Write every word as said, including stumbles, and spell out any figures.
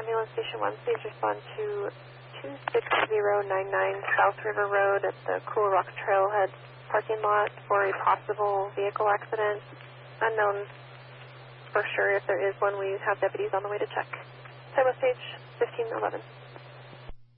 Ambulance Station one, please respond to two six zero nine nine South River Road at the Cool Rock Trailhead parking lot for a possible vehicle accident. Unknown for sure if there is one. We have deputies on the way to check. Cyber stage fifteen eleven.